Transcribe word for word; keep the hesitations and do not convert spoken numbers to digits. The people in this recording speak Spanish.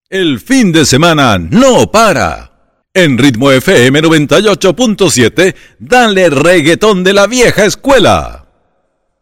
El fin de semana no para. En Ritmo F M noventa y ocho punto siete, dale reggaetón de la vieja escuela.